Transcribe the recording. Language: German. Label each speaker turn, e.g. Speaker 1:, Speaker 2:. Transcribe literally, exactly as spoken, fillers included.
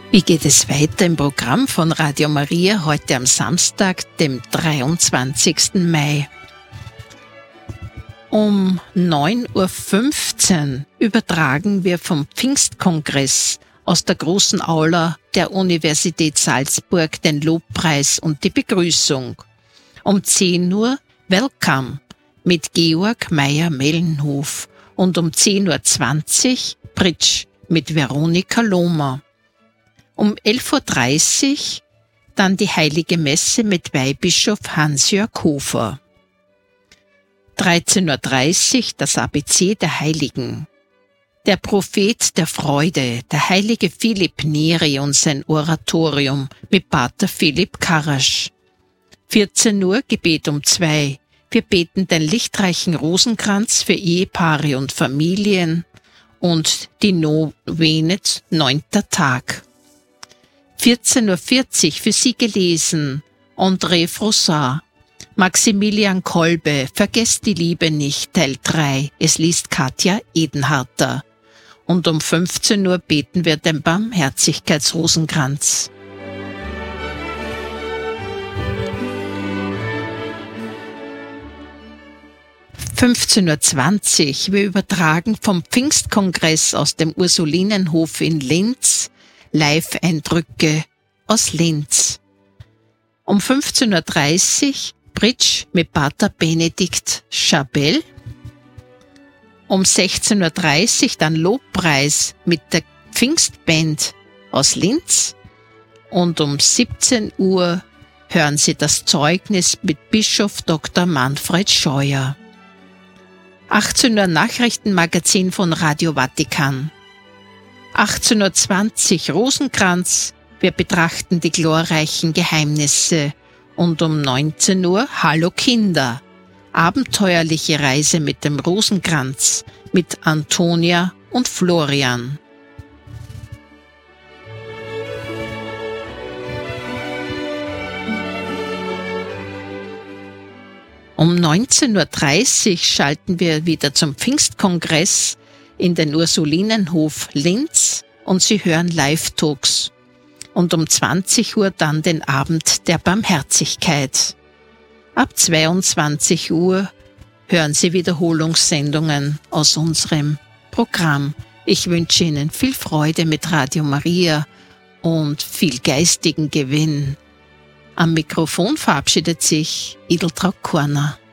Speaker 1: Wie geht es weiter im Programm von Radio Maria heute am Samstag, dem dreiundzwanzigsten Mai? Um neun Uhr fünfzehn übertragen wir vom Pfingstkongress aus der großen Aula der Universität Salzburg den Lobpreis und die Begrüßung. Um zehn Uhr Welcome mit Georg Meyer-Mellenhof und um zehn Uhr zwanzig Bridge mit Veronika Lohmer. Um elf Uhr dreißig dann die Heilige Messe mit Weihbischof Hans-Jörg Hofer. dreizehn Uhr dreißig das A B C der Heiligen. Der Prophet der Freude, der heilige Philipp Neri und sein Oratorium mit Pater Philipp Karasch. vierzehn Uhr Gebet um zwei. Wir beten den lichtreichen Rosenkranz für Ehepaare und Familien und die Novene neunter Tag. vierzehn Uhr vierzig für Sie gelesen André Frossard, Maximilian Kolbe, Vergesst die Liebe nicht, Teil drei, es liest Katja Edenharter. Und um fünfzehn Uhr beten wir den Barmherzigkeitsrosenkranz. fünfzehn Uhr zwanzig, wir übertragen vom Pfingstkongress aus dem Ursulinenhof in Linz Live-Eindrücke aus Linz. Um fünfzehn Uhr dreißig Bridge mit Pater Benedikt Schabell. Um sechzehn Uhr dreißig dann Lobpreis mit der Pfingstband aus Linz. Und um siebzehn Uhr hören Sie das Zeugnis mit Bischof Doktor Manfred Scheuer. achtzehn Uhr Nachrichtenmagazin von Radio Vatikan. achtzehn Uhr zwanzig Rosenkranz, wir betrachten die glorreichen Geheimnisse. Und um neunzehn Uhr Hallo Kinder, abenteuerliche Reise mit dem Rosenkranz mit Antonia und Florian. Um neunzehn Uhr dreißig schalten wir wieder zum Pfingstkongress in den Ursulinenhof Linz und Sie hören Live-Talks. Und um zwanzig Uhr dann den Abend der Barmherzigkeit. Ab zweiundzwanzig Uhr hören Sie Wiederholungssendungen aus unserem Programm. Ich wünsche Ihnen viel Freude mit Radio Maria und viel geistigen Gewinn. Am Mikrofon verabschiedet sich Edeltraud Korner.